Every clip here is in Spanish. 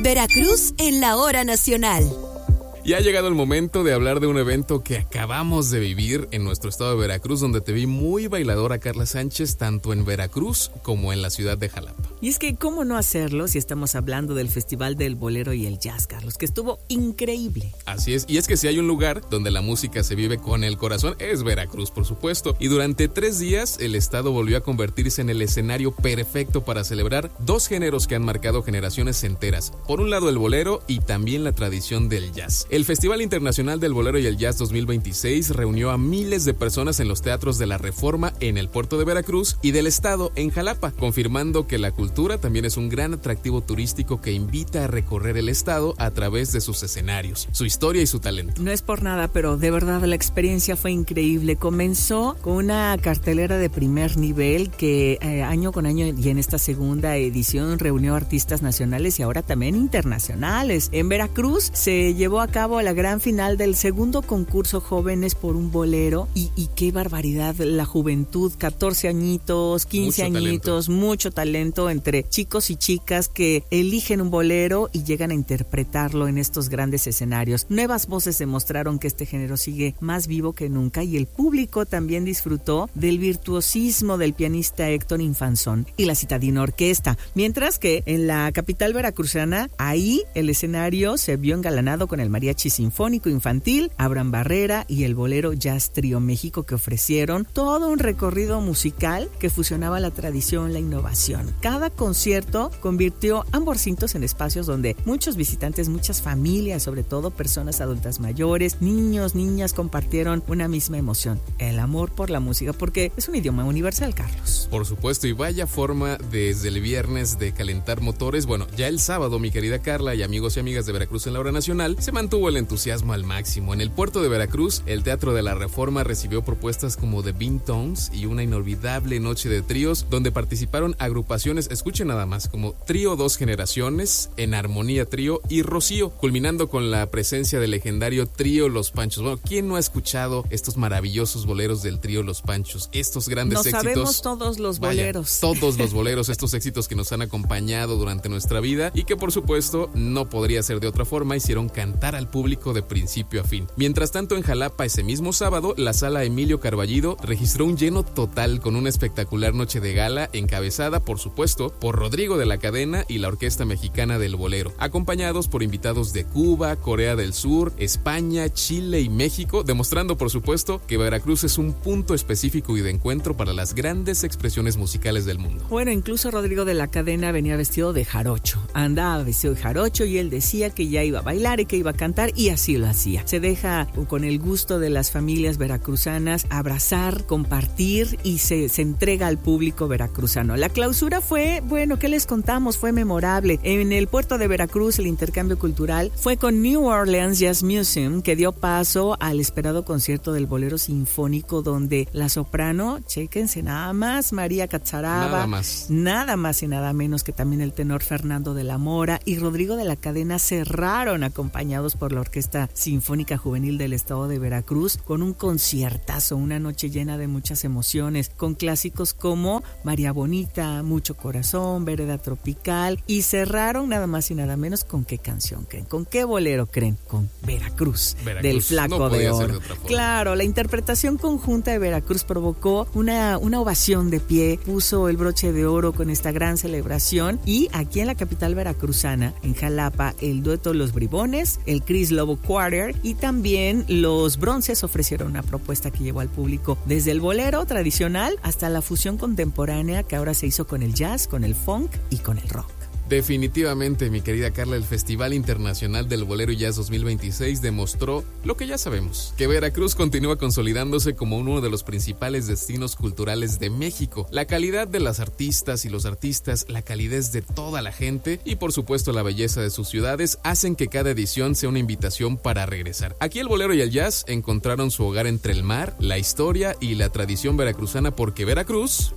Veracruz en la hora nacional. Y ha llegado el momento de hablar de un evento que acabamos de vivir en nuestro estado de Veracruz, donde te vi muy bailadora, Carla Sánchez, tanto en Veracruz como en la ciudad de Jalapa. Y es que, ¿cómo no hacerlo si estamos hablando del Festival del Bolero y el Jazz, Carlos? Que estuvo increíble. Así es, y es que si hay un lugar donde la música se vive con el corazón, es Veracruz, por supuesto. Y durante 3 días, el estado volvió a convertirse en el escenario perfecto para celebrar 2 géneros que han marcado generaciones enteras. Por un lado, el bolero y también la tradición del jazz. El Festival Internacional del Bolero y el Jazz 2026 reunió a miles de personas en los teatros de la Reforma en el puerto de Veracruz y del estado en Jalapa, confirmando que la cultura también es un gran atractivo turístico que invita a recorrer el estado a través de sus escenarios, su historia y su talento. No es por nada, pero de verdad la experiencia fue increíble. Comenzó con una cartelera de primer nivel que año con año y en esta segunda edición reunió artistas nacionales y ahora también internacionales. En Veracruz se llevó a cabo la gran final del segundo concurso Jóvenes por un Bolero y qué barbaridad, la juventud, 14 añitos, 15 añitos, mucho talento entre chicos y chicas que eligen un bolero y llegan a interpretarlo en estos grandes escenarios. Nuevas voces demostraron que este género sigue más vivo que nunca y el público también disfrutó del virtuosismo del pianista Héctor Infanzón y la Citadina Orquesta, mientras que en la capital veracruzana, ahí el escenario se vio engalanado con el mariachi sinfónico infantil, Abraham Barrera y el bolero Jazz Trío México, que ofrecieron todo un recorrido musical que fusionaba la tradición, la innovación. Cada concierto convirtió ambos recintos en espacios donde muchos visitantes, muchas familias, sobre todo personas adultas mayores, niños, niñas, compartieron una misma emoción, el amor por la música, porque es un idioma universal, Carlos. Por supuesto, y vaya forma desde el viernes de calentar motores. Bueno, ya el sábado, mi querida Carla y amigos y amigas de Veracruz en la hora nacional, se mantuvo el entusiasmo al máximo. En el puerto de Veracruz, el Teatro de la Reforma recibió propuestas como The Bean Tones y una inolvidable noche de tríos donde participaron agrupaciones, escuchen nada más, como Trío 2 Generaciones, En Armonía Trío y Rocío, culminando con la presencia del legendario Trío Los Panchos. Bueno, ¿quién no ha escuchado estos maravillosos boleros del Trío Los Panchos? Estos grandes éxitos. Sabemos todos los boleros. Todos los boleros, estos éxitos que nos han acompañado durante nuestra vida y que por supuesto no podría ser de otra forma, hicieron cantar al público de principio a fin. Mientras tanto, en Jalapa ese mismo sábado, la sala Emilio Carballido registró un lleno total con una espectacular noche de gala encabezada, por supuesto, por Rodrigo de la Cadena y la Orquesta Mexicana del Bolero, acompañados por invitados de Cuba, Corea del Sur, España, Chile y México, demostrando, por supuesto, que Veracruz es un punto específico y de encuentro para las grandes expresiones musicales del mundo. Bueno, incluso Rodrigo de la Cadena venía vestido de jarocho, andaba vestido de jarocho y él decía que ya iba a bailar y que iba a cantar y así lo hacía. Se deja con el gusto de las familias veracruzanas abrazar, compartir y se entrega al público veracruzano. La clausura fue, bueno, ¿qué les contamos? Fue memorable. En el puerto de Veracruz el intercambio cultural fue con New Orleans Jazz Museum, que dio paso al esperado concierto del bolero sinfónico donde la soprano, chéquense nada más, María Catzaraba, nada más y nada menos que también el tenor Fernando de la Mora y Rodrigo de la Cadena cerraron acompañados por la Orquesta Sinfónica Juvenil del Estado de Veracruz con un conciertazo, una noche llena de muchas emociones, con clásicos como María Bonita, Mucho Corazón, Vereda Tropical y cerraron nada más y nada menos con qué canción creen, con qué bolero creen, con Veracruz del Flaco no de Oro. De claro, la interpretación conjunta de Veracruz provocó una ovación de pie, puso el broche de oro con esta gran celebración y aquí en la capital veracruzana, en Jalapa, el dueto Los Bribones, el Chris Lobo Quarter y también los Bronces ofrecieron una propuesta que llevó al público desde el bolero tradicional hasta la fusión contemporánea que ahora se hizo con el jazz, con el funk y con el rock. Definitivamente, mi querida Carla, el Festival Internacional del Bolero y Jazz 2026 demostró lo que ya sabemos, que Veracruz continúa consolidándose como uno de los principales destinos culturales de México. La calidad de las artistas y los artistas, la calidez de toda la gente y por supuesto la belleza de sus ciudades hacen que cada edición sea una invitación para regresar. Aquí el bolero y el jazz encontraron su hogar entre el mar, la historia y la tradición veracruzana porque Veracruz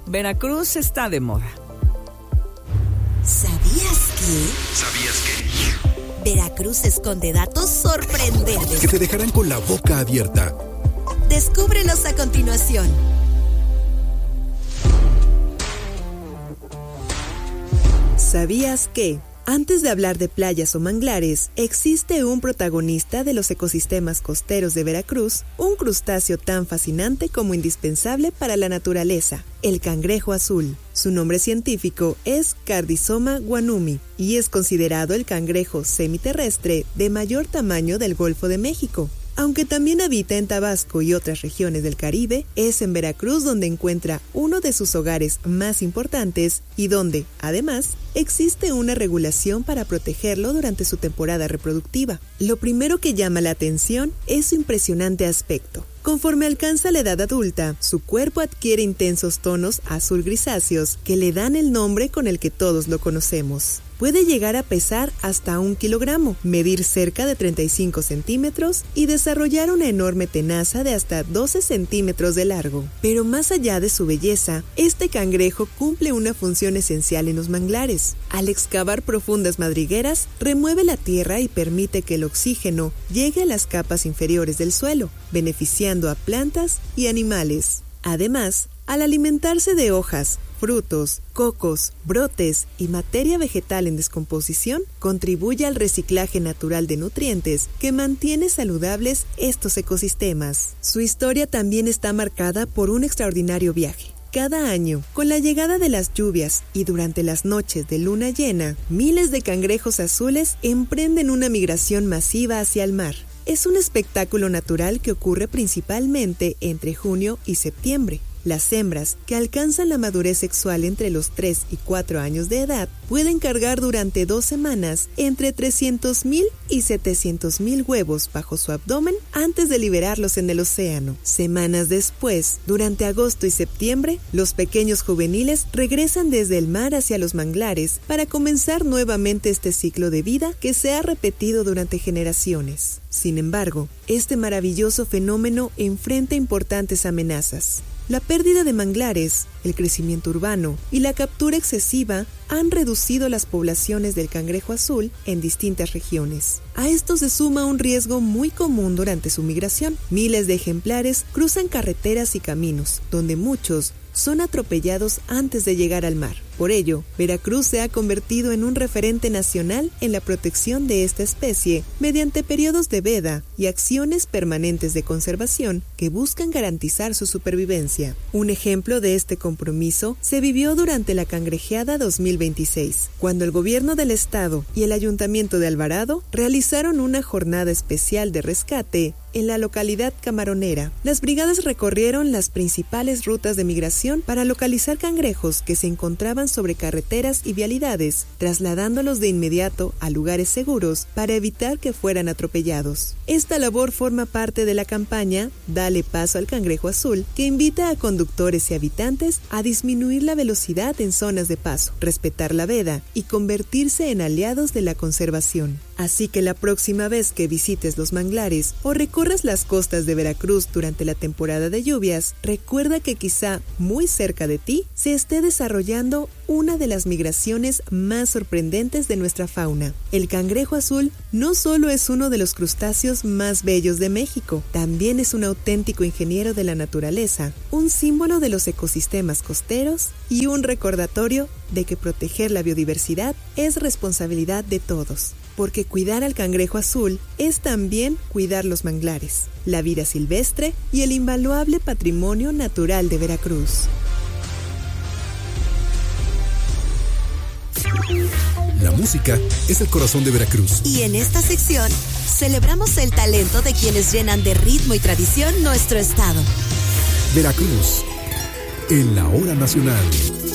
está de moda. ¿Sabías que? Veracruz esconde datos sorprendentes que te dejarán con la boca abierta. Descúbrelos a continuación. ¿Sabías que? Antes de hablar de playas o manglares, existe un protagonista de los ecosistemas costeros de Veracruz, un crustáceo tan fascinante como indispensable para la naturaleza, el cangrejo azul. Su nombre científico es Cardizoma guanumi y es considerado el cangrejo semiterrestre de mayor tamaño del Golfo de México. Aunque también habita en Tabasco y otras regiones del Caribe, es en Veracruz donde encuentra uno de sus hogares más importantes y donde, además, existe una regulación para protegerlo durante su temporada reproductiva. Lo primero que llama la atención es su impresionante aspecto. Conforme alcanza la edad adulta, su cuerpo adquiere intensos tonos azul grisáceos que le dan el nombre con el que todos lo conocemos. Puede llegar a pesar hasta 1 kilogramo, medir cerca de 35 centímetros y desarrollar una enorme tenaza de hasta 12 centímetros de largo. Pero más allá de su belleza, este cangrejo cumple una función esencial en los manglares. Al excavar profundas madrigueras, remueve la tierra y permite que el oxígeno llegue a las capas inferiores del suelo, beneficiando a plantas y animales. Además, al alimentarse de hojas, frutos, cocos, brotes y materia vegetal en descomposición, contribuye al reciclaje natural de nutrientes que mantiene saludables estos ecosistemas. Su historia también está marcada por un extraordinario viaje. Cada año, con la llegada de las lluvias y durante las noches de luna llena, miles de cangrejos azules emprenden una migración masiva hacia el mar. Es un espectáculo natural que ocurre principalmente entre junio y septiembre. Las hembras, que alcanzan la madurez sexual entre los 3 y 4 años de edad, pueden cargar durante 2 semanas entre 300,000 y 700,000 huevos bajo su abdomen antes de liberarlos en el océano. Semanas después, durante agosto y septiembre, los pequeños juveniles regresan desde el mar hacia los manglares para comenzar nuevamente este ciclo de vida que se ha repetido durante generaciones. Sin embargo, este maravilloso fenómeno enfrenta importantes amenazas. La pérdida de manglares, el crecimiento urbano y la captura excesiva han reducido las poblaciones del cangrejo azul en distintas regiones. A esto se suma un riesgo muy común durante su migración. Miles de ejemplares cruzan carreteras y caminos, donde muchos son atropellados antes de llegar al mar. Por ello, Veracruz se ha convertido en un referente nacional en la protección de esta especie mediante periodos de veda y acciones permanentes de conservación que buscan garantizar su supervivencia. Un ejemplo de este compromiso se vivió durante la Cangrejeada 2026, cuando el gobierno del estado y el ayuntamiento de Alvarado realizaron una jornada especial de rescate en la localidad camaronera. Las brigadas recorrieron las principales rutas de migración para localizar cangrejos que se encontraban sobre carreteras y vialidades, trasladándolos de inmediato a lugares seguros para evitar que fueran atropellados. Esta labor forma parte de la campaña Dale Paso al Cangrejo Azul, que invita a conductores y habitantes a disminuir la velocidad en zonas de paso, respetar la veda y convertirse en aliados de la conservación. Así que la próxima vez que visites los manglares o recorras las costas de Veracruz durante la temporada de lluvias, recuerda que quizá muy cerca de ti se esté desarrollando una de las migraciones más sorprendentes de nuestra fauna. El cangrejo azul no solo es uno de los crustáceos más bellos de México, también es un auténtico ingeniero de la naturaleza, un símbolo de los ecosistemas costeros y un recordatorio de que proteger la biodiversidad es responsabilidad de todos. Porque cuidar al cangrejo azul es también cuidar los manglares, la vida silvestre y el invaluable patrimonio natural de Veracruz. La música es el corazón de Veracruz. Y en esta sección celebramos el talento de quienes llenan de ritmo y tradición nuestro estado. Veracruz, en la hora nacional.